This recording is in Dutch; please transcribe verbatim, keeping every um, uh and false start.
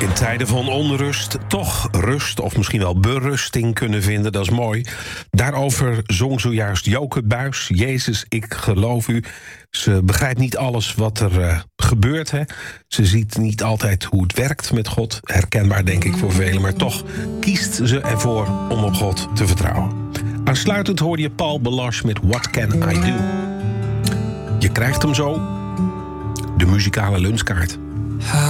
In tijden van onrust toch rust of misschien wel berusting kunnen vinden, dat is mooi. Daarover zong zojuist Joke Buys, Jezus, ik geloof u. Ze begrijpt niet alles wat er uh, gebeurt. Hè. Ze ziet niet altijd hoe het werkt met God. Herkenbaar denk ik voor velen, maar toch kiest ze ervoor om op God te vertrouwen. Aansluitend hoorde je Paul Baloche met What Can I Do? Je krijgt hem zo, de muzikale lunchkaart.